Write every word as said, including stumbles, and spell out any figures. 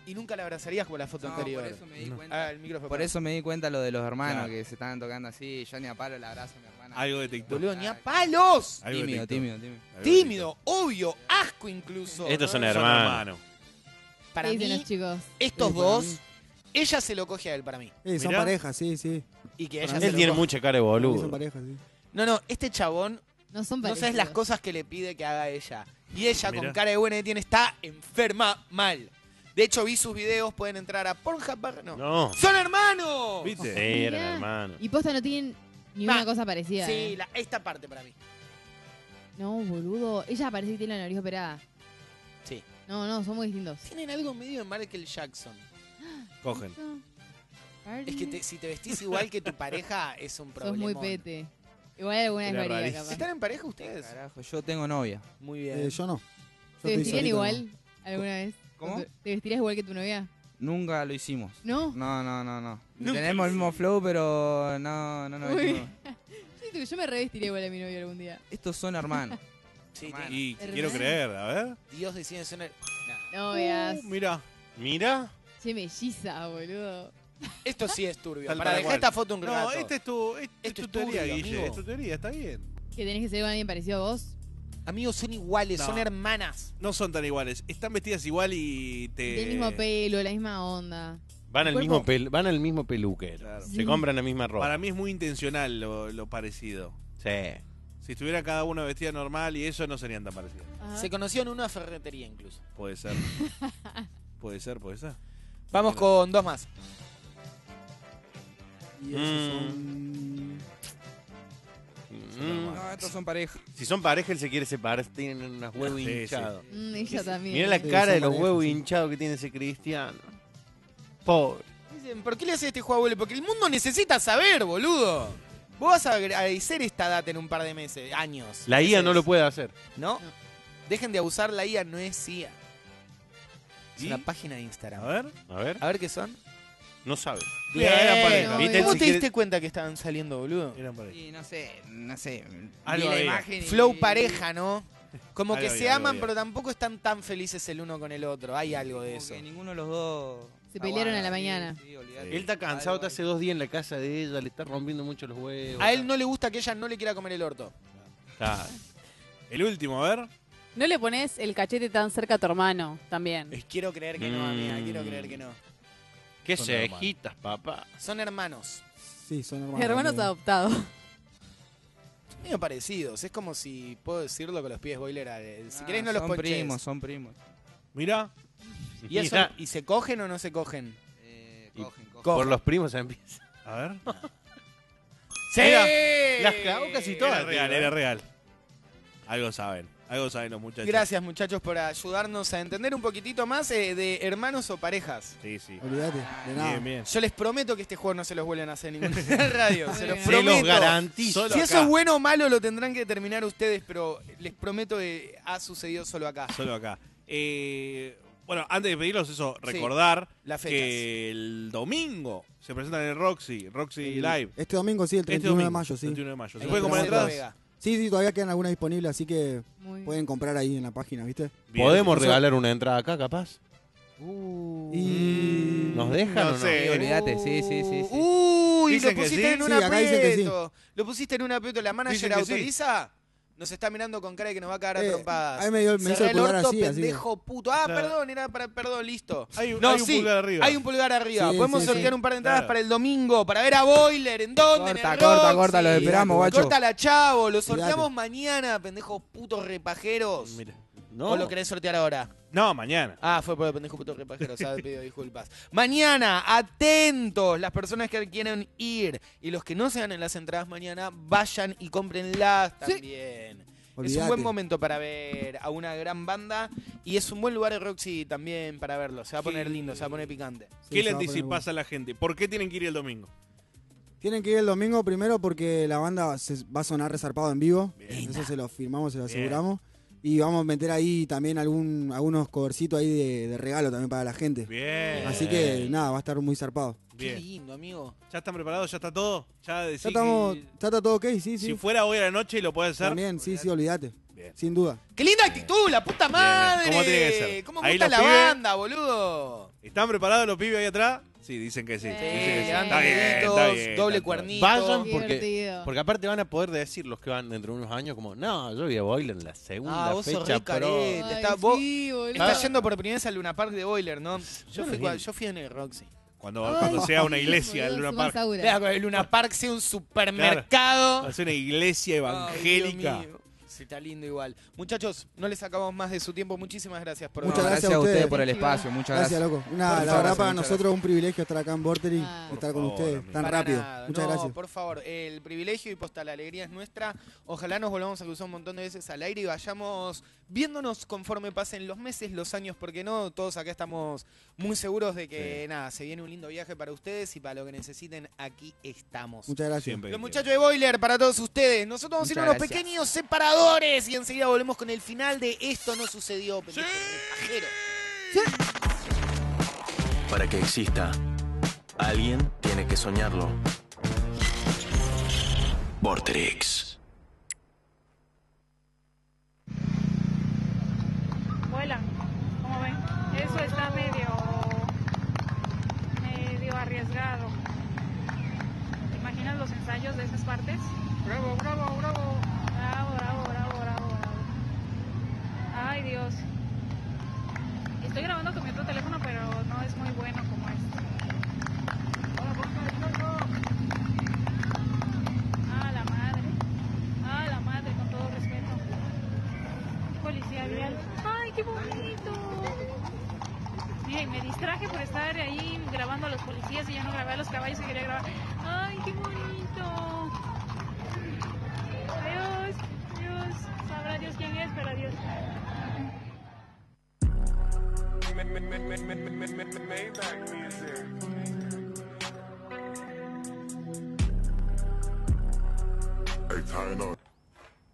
Y nunca la abrazarías como la foto No, anterior. por eso me di No. cuenta. Ah, el micrófono. Por eso me di cuenta lo de los hermanos Claro. que se estaban tocando así. Yo ni a palo la abrazo a mi hermana. Algo de TikTok. Boludo, ni a palos. Algo de Tímido, TikTok. tímido, tímido. Algo de Tímido, obvio, asco incluso. Estos son ¿no? hermanos. Para ¿Qué dicen mí, los chicos? estos Sí, para dos, mí. ella se lo coge a él para mí. Eh, son Mirá. pareja, sí, sí. Y que Para ella mí se Él lo tiene coge. mucha cara de Para mí boludo. son pareja, sí. No, no, este chabón, No son no parecidos. sabes las cosas que le pide que haga ella. Y ella, Mirá. con cara de buena que tiene, está enferma mal. De hecho, vi sus videos, pueden entrar a Pornhub. barra- No. No. ¡Son hermanos! ¿Viste? Sí, eran Mirá. hermanos. Y posta no tienen ni Nah. una cosa parecida. Sí, eh. la- esta parte para mí. No, boludo. Ella parece que tiene la nariz operada. Sí. No, no, son muy distintos. Tienen algo medio de Michael Jackson. Cogen. Es que te- si te vestís igual que tu pareja, es un Sos problema. muy pete. Igual alguna vez Era lo haría, rarísimo. capaz. ¿Están en pareja ustedes? Carajo, yo tengo novia. Muy bien. Eh, yo no. Yo ¿Te estoy vestirían solito, igual alguna vez? ¿Cómo? ¿Te vestirías igual que tu novia? Nunca lo hicimos. ¿No? No, no, no, no. Nunca Tenemos el mismo flow, pero no, no nos Uy. vestimos. Yo, yo me revestiría igual a mi novia algún día. Estos son hermanos. Sí, Hermano. tiene- Y Hermano. quiero creer, a ver. Dios decide ser... Nah. Novias. Uh, mira. Mira. Che, melliza, boludo. Esto sí es turbio. Tal Para para dejar cual. esta foto un No, rato. este es tu, este Esto es es tu teoría, turbio, Guille. amigo. Es tu teoría, está bien. ¿Que tenés que ser con alguien parecido a vos? Amigos, son iguales, No. son hermanas. No son tan iguales. Están vestidas igual y te. Del mismo pelo, la misma onda. Van al, El mismo cuerpo- pel- van al mismo peluquero. Claro. Se compran la misma ropa. Para mí es muy intencional lo, lo parecido. Sí. Si estuviera cada uno vestida normal y eso, no serían tan parecidos. Ajá. Se conoció en una ferretería incluso. Puede ser. puede ser, puede ser. Vamos con dos más. Y esos Mm. son... Mm. No, estos son pareja. Si son pareja, él se quiere separar. Tienen unos huevos Sí, sí. hinchados. Mm, ella también. Mira la Sí, cara son de los pareja, huevos sí. hinchados que tiene ese cristiano. Pobre. Dicen, ¿por qué le hace este juego, boludo? Porque el mundo necesita saber, boludo. Vos vas a agradecer esta data en un par de meses, años. La I A no meses. lo puede hacer. ¿No? No. Dejen de abusar, la I A no es I A. Es ¿Y? una página de Instagram. A ver. A ver. A ver qué son. No sabe. Mira, eran pareja. no, ¿Viste? ¿Cómo Si te quiere- diste cuenta que estaban saliendo, boludo? Eran pareja. Y no sé, no sé. Algo Vi la había. imagen y- Flow pareja, ¿no? Como que Algo se había, algo aman, había. pero tampoco están tan felices el uno con el otro. Hay algo de Como eso. que ninguno de los dos. Se pelearon a la aguanta, mañana. sí, sí, olvidate. Él está cansado, Algo está hace dos días en la casa de ella, le está rompiendo mucho los huevos. A él no le gusta que ella no le quiera comer el orto. Claro. El último, a ver. No le pones el cachete tan cerca a tu hermano también. Eh, Quiero creer que no, amiga. Quiero creer que no. Qué Son cejitas, papá. Son hermanos. Sí, son hermanos. Hermanos también. adoptados. Medio parecidos. Es como si puedo decirlo con los pies boiler. eh, Si Ah, querés no los son ponches. primos, son primos. Mira. ¿Y, eso, Mira, ¿Y se cogen o no se cogen? Eh, Y- cogen, cogen. Cogen. por los primos se empieza. A ver. ¡Sí! Mira, las cagó casi todas, Era real, tío, era ¿eh? real. Algo saben. Algo saben los muchachos. Gracias, muchachos, por ayudarnos a entender un poquitito más eh, de hermanos o parejas. Sí, sí. Olvídate, de nada. Bien, bien. Yo les prometo que este juego no se los vuelven a hacer en ninguna radio. Se los Se Se prometo. los garantizo. Solo Si eso acá. es bueno o malo lo tendrán que determinar ustedes, pero les prometo que ha sucedido solo acá. Solo acá. Eh, bueno, antes de pedirlos eso, Sí, recordar las fechas. que el domingo se presentan en el Roxy, Roxy El- Live. Este domingo, sí, el Este treinta y uno de domingo, mayo, sí. treinta y uno de mayo. ¿Se Ahí puede comprar tenemos entradas? Vega. Sí, sí, todavía quedan algunas disponibles, así que Muy pueden comprar ahí en la página, ¿viste? Bien. ¿Podemos Eso- regalar una entrada acá, capaz? Y... ¿Nos dejan No o no? sé. Sí, olvídate, sí, sí, sí. sí. Uy, Dicen lo que pusiste sí. en un Sí, acá dicen que sí. aprieto. Lo pusiste en un aprieto. ¿La manager Dicen que sí. autoriza? Nos está mirando con cara de que nos va a cagar a Eh, trompadas. a mí me dio- me hizo Cerrá el el pulgar orto, así, así que- pendejo puto. Ah, Claro. perdón, era para... Perdón, listo. Hay, un- No, hay un sí, pulgar arriba. hay un pulgar arriba. Sí, Podemos sí, sortear sí. un par de entradas Claro. para el domingo, para ver a Boiler. ¿En dónde? En Corta, el corta, Roxy. corta, lo esperamos, guacho. Córtala, chavo. Lo sorteamos Olvídate. mañana, pendejos putos repajeros. Mira. No. ¿O lo querés sortear ahora? No, mañana. Ah, fue por el pendejo puto repajero, o sea, pido disculpas. Mañana, atentos, las personas que quieren ir y los que no sean en las entradas mañana, vayan y cómprenlas Sí. también. Es un Olvídate. buen momento para ver a una gran banda y es un buen lugar de Roxy también para verlo. Se va a poner ¿Qué- lindo, se va a poner picante. Sí, ¿Qué se le va a poner anticipas bueno. a la gente? ¿Por qué tienen que ir el domingo? Tienen que ir el domingo primero porque la banda se va a sonar resarpado en vivo. Bien. Eso se lo firmamos, se lo Bien. aseguramos. Y vamos a meter ahí también algún, algunos covercitos ahí de, de regalo también para la gente. Bien. Así que nada, va a estar muy zarpado. Qué Bien. lindo, amigo. ¿Ya están preparados? ¿Ya está todo? ¿Ya decís Ya, estamos, que ya está todo ok, sí, sí. si fuera hoy a la noche lo puede hacer? También, sí, sí, olvídate. Bien. Sin duda. ¡Qué linda actitud, la puta madre! ¿Cómo tiene que ser? ¿Cómo Ahí gusta los la pibes- banda, boludo? ¿Están preparados los pibes ahí atrás? Sí, dicen que sí. Sí, Dicen que sí. levantan Está bien, deditos, está bien, doble está todo. cuernito. Vayan Qué porque, divertido. porque aparte van a poder decir los que van dentro de unos años como, no, yo vi a Boiler en la segunda Ah, vos sos fecha re pro. carete. Ay, Está- vos- sí, boludo. Estás yendo por primera vez al Luna Park de Boiler, ¿no? Yo fui, bien. cua- yo fui en el Roxy. Cuando, Ay, cuando sea sí, una iglesia, el boludo, Luna sumás Park. aura. Vea, con el Luna Park sea un supermercado. Va a ser una iglesia evangélica. Ay, Dios mío. Sí, está lindo igual. Muchachos, no les sacamos más de su tiempo. Muchísimas gracias por Muchas No, gracias gracias a a ustedes ustedes. por el Chicos. espacio, muchas Gracias, gracias. loco. Una, Por la favor, verdad para muchas nosotros es un privilegio estar acá en Vorterix Ah. y estar Por con favor, ustedes amigo. tan Para rápido. nada. Muchas No, gracias. por favor, el privilegio y posta la alegría es nuestra. Ojalá nos volvamos a cruzar un montón de veces al aire y vayamos viéndonos conforme pasen los meses, los años, porque no, todos acá estamos muy seguros de que Sí. nada, se viene un lindo viaje para ustedes y para lo que necesiten, aquí estamos. Muchas gracias. Siempre. Los muchachos de Boiler, para todos ustedes. Nosotros vamos a ir a Muchas unos gracias. pequeños separadores y enseguida volvemos con el final de Esto no sucedió, pendejo, pajero. Para que exista, alguien tiene que soñarlo. Vorterix. Vuelan, como ven, eso está medio, medio arriesgado. ¿Te imaginas los ensayos de esas partes? Bravo, bravo, bravo. Bravo, bravo, bravo, bravo, bravo. Ay, Dios. Estoy grabando con mi otro teléfono, pero no es muy bueno como este. Ah, la madre. Ah, la madre, con todo respeto. Policía vial. ¡Ay, qué bonito! Miren, me distraje por estar ahí grabando a los policías y ya no grabé a los caballos que quería grabar. ¡Ay, qué bonito! Dios, Dios, sabrá Dios quién es, pero Dios. Hey, tying up.